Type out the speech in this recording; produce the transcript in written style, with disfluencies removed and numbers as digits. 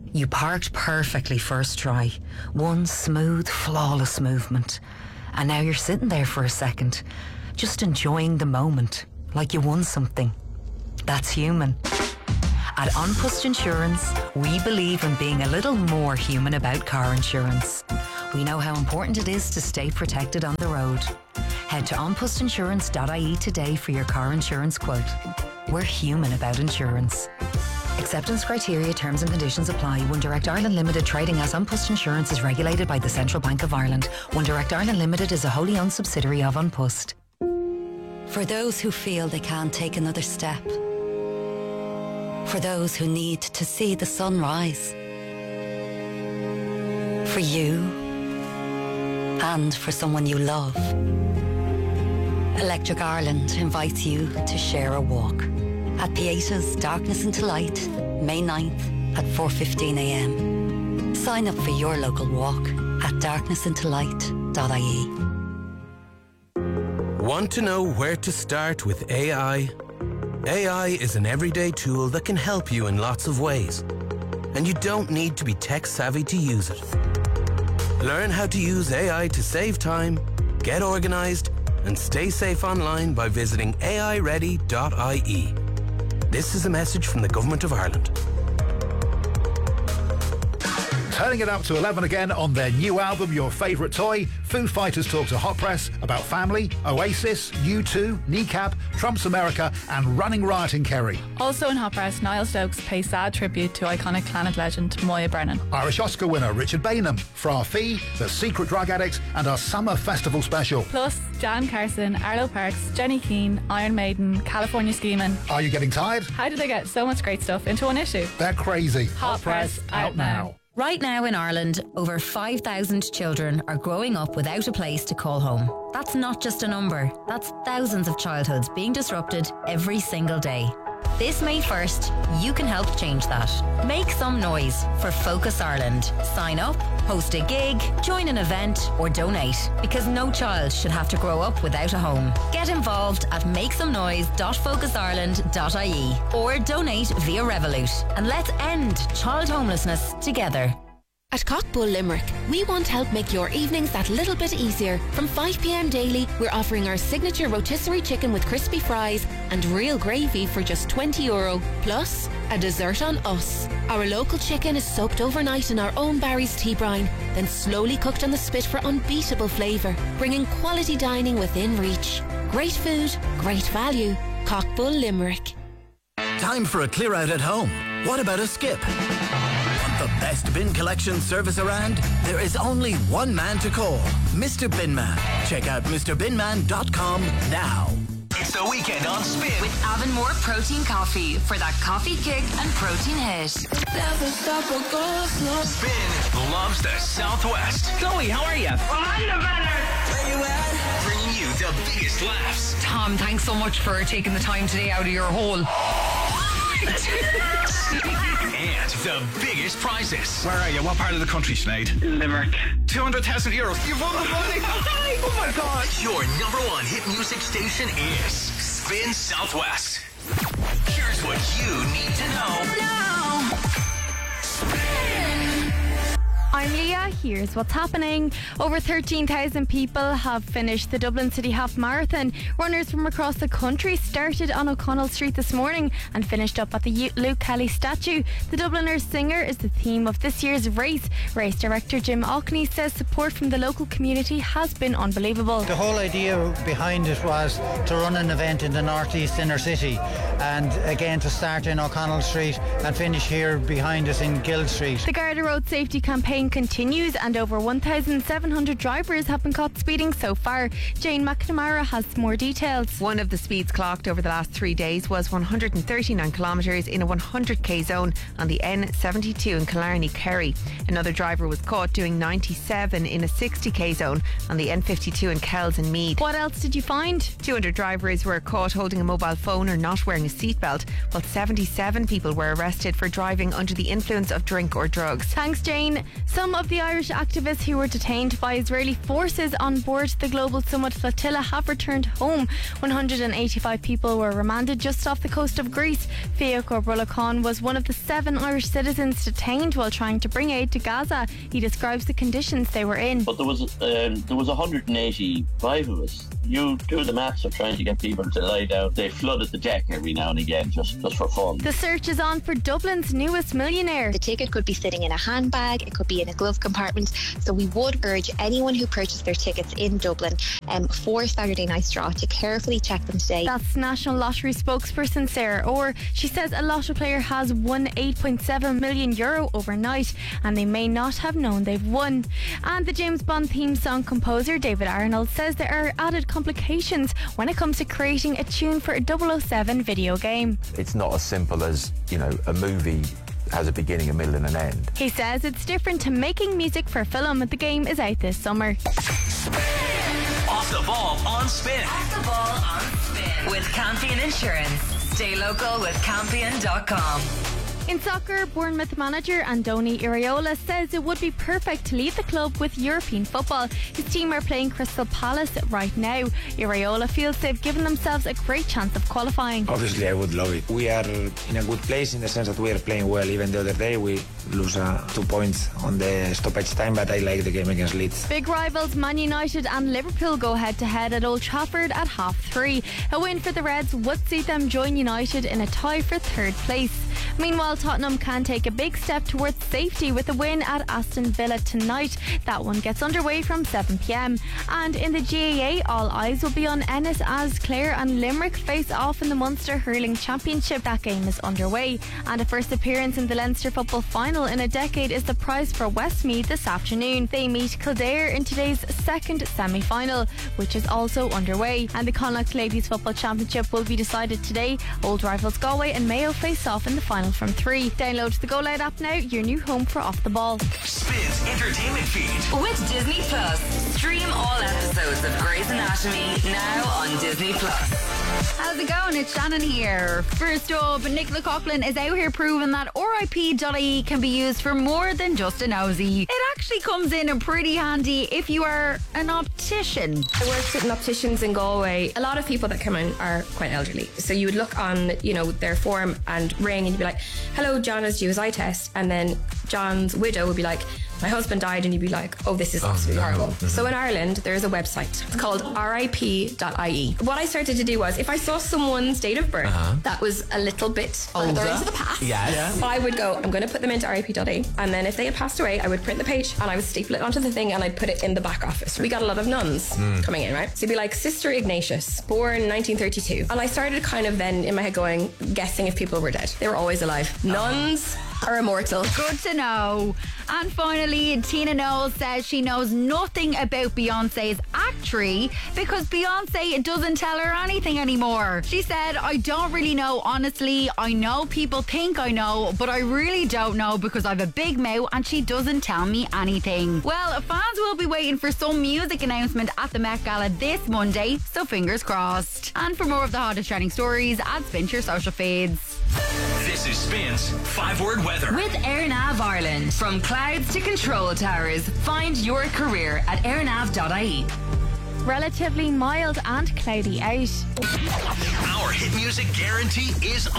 You parked perfectly first try. One smooth, flawless movement. And now you're sitting there for a second, just enjoying the moment, like you won something. That's human. At An Post Insurance, we believe in being a little more human about car insurance. We know how important it is to stay protected on the road. Head to onpostinsurance.ie today for your car insurance quote. We're human about insurance. Acceptance criteria, terms and conditions apply. One Direct Ireland Limited, trading as An Post Insurance, is regulated by the Central Bank of Ireland. One Direct Ireland Limited is a wholly owned subsidiary of An Post. For those who feel they can't take another step. For those who need to see the sun rise. For you. And for someone you love. Electric Ireland invites you to share a walk. At Pieta's Darkness into Light, May 9th at 4:15am. Sign up for your local walk at darknessintolight.ie. Want to know where to start with AI? AI is an everyday tool that can help you in lots of ways. And you don't need to be tech savvy to use it. Learn how to use AI to save time, get organised, and stay safe online by visiting aiready.ie. This is a message from the Government of Ireland. Turning it up to 11 again on their new album, Your Favourite Toy, Foo Fighters talk to Hot Press about family, Oasis, U2, Kneecap, Trump's America and Running Riot in Kerry. Also in Hot Press, Niall Stokes pays sad tribute to iconic Planet legend Moya Brennan. Irish Oscar winner Richard Bainham, Fra Fee, The Secret Drug Addict and our Summer Festival special. Plus, Jan Carson, Arlo Parks, Jenny Keane, Iron Maiden, California Schemin'. Are you getting tired? How did they get so much great stuff into one issue? They're crazy. Hot Press, out now. Right now in Ireland, over 5,000 children are growing up without a place to call home. That's not just a number, that's thousands of childhoods being disrupted every single day. This May 1st, you can help change that. Make some noise for Focus Ireland. Sign up, host a gig, join an event or donate, because no child should have to grow up without a home. Get involved at makesomenoise.focusireland.ie or donate via Revolut, and let's end child homelessness together. At Cockbull Limerick, we want to help make your evenings that little bit easier. From 5pm daily, we're offering our signature rotisserie chicken with crispy fries and real gravy for just €20, plus a dessert on us. Our local chicken is soaked overnight in our own Barry's tea brine, then slowly cooked on the spit for unbeatable flavour, bringing quality dining within reach. Great food, great value. Cockbull Limerick. Time for a clear out at home. What about a skip? The best bin collection service around? There is only one man to call, Mr. Binman. Check out MrBinman.com now. It's the weekend on Spin with Avonmore Protein Coffee for that coffee kick and protein hit. Spin loves the Southwest. Chloe, how are you? I'm on the banner. Where you at? Bringing you the biggest laughs. Tom, thanks so much for taking the time today out of your hole. And the biggest prizes. Where are you? What part of the country, Sinead? Limerick. €200,000. You've won the money. Oh my God. Your number one hit music station is Spin Southwest. Here's what you need to know now. Spin. I'm Leah. Here's what's happening. Over 13,000 people have finished the Dublin City Half Marathon. Runners from across the country started on O'Connell Street this morning and finished up at the Luke Kelly statue. The Dubliners Singer is the theme of this year's race. Race director Jim Ockney says support from the local community has been unbelievable. The whole idea behind it was to run an event in the northeast inner city, and again to start in O'Connell Street and finish here behind us in Guild Street. The Garda Road Safety Campaign continues and over 1,700 drivers have been caught speeding so far. Jane McNamara has more details. One of the speeds clocked over the last 3 days was 139 kilometres in a 100k zone on the N72 in Killarney, Kerry. Another driver was caught doing 97 in a 60k zone on the N52 in Kells and Mead. What else did you find? 200 drivers were caught holding a mobile phone or not wearing a seatbelt, while 77 people were arrested for driving under the influence of drink or drugs. Thanks, Jane. Some of the the Irish activists who were detained by Israeli forces on board the Global Summit flotilla have returned home. 185 people were remanded just off the coast of Greece. Fiac Brullah Khan was one of the 7 Irish citizens detained while trying to bring aid to Gaza. He describes the conditions they were in. But there was 185 of us. You do the maths of trying to get people to lie down. They flooded the deck every now and again just for fun. The search is on for Dublin's newest millionaire. The ticket could be sitting in a handbag, it could be in a glove compartment, so we would urge anyone who purchased their tickets in Dublin for Saturday night's draw to carefully check them today. That's National Lottery spokesperson Sarah Orr. She says a lotto player has won €8.7 million overnight and they may not have known they've won. And the James Bond theme song composer David Arnold says there are added complications when it comes to creating a tune for a 007 video game. It's not as simple as, a movie has a beginning, a middle and an end. He says it's different to making music for film. The game is out this summer. Off the ball on Spin. Off the ball on Spin. With Campion Insurance. Stay local with Campion.com. In soccer, Bournemouth manager Andoni Iraola says it would be perfect to leave the club with European football. His team are playing Crystal Palace right now. Iraola feels they've given themselves a great chance of qualifying. Obviously, I would love it. We are in a good place in the sense that we are playing well. Even the other day, we lose 2 points on the stoppage time, but I like the game against Leeds. Big rivals Man United and Liverpool go head-to-head at Old Trafford at 3:30. A win for the Reds would see them join United in a tie for 3rd place. Meanwhile, Tottenham can take a big step towards safety with a win at Aston Villa tonight. That one gets underway from 7 p.m. And in the GAA, all eyes will be on Ennis as Clare and Limerick face off in the Munster Hurling Championship. That game is underway. And a first appearance in the Leinster football final in a decade is the prize for Westmeath this afternoon. They meet Kildare in today's second semi-final, which is also underway. And the Connacht Ladies Football Championship will be decided today. Old rivals Galway and Mayo face off in the final from 3. Download the Go Loud app now, your new home for Off the Ball. Spins entertainment feed with Disney Plus. Stream all episodes of Grey's Anatomy now on Disney Plus. How's it going? It's Shannon here. First up, Nicola Coughlan is out here proving that RIP.ie can be used for more than just a nosy. It actually comes in pretty handy if you are an optician. I worked with opticians in Galway. A lot of people that come in are quite elderly. So you would look on, their form and ring and you'd be like, hello, John is due his eye test. And then John's widow would be like, my husband died, and you'd be like, oh, this is absolutely horrible. Mm-hmm. So in Ireland, there's a website. It's called RIP.ie. What I started to do was, if I saw someone's date of birth that was a little bit further into the past, I would go, I'm going to put them into RIP.ie, and then if they had passed away, I would print the page, and I would staple it onto the thing, and I'd put it in the back office. We got a lot of nuns coming in, right? So you'd be like, Sister Ignatius, born 1932. And I started kind of then, in my head going, guessing if people were dead. They were always alive. Nuns are immortal. Good to know. And finally, Tina Knowles says she knows nothing about Beyonce's act tree because Beyonce doesn't tell her anything anymore. She said, I don't really know, honestly. I know people think I know, but I really don't know because I have a big mouth and she doesn't tell me anything. Well, fans will be waiting for some music announcement at the Met Gala this Monday, so fingers crossed. And for more of the hottest trending stories, add Spin to your social feeds. This is Spin's 5-word weather. With AirNav Ireland. From clouds to control towers, find your career at airnav.ie. Relatively mild and cloudy out. Our hit music guarantee is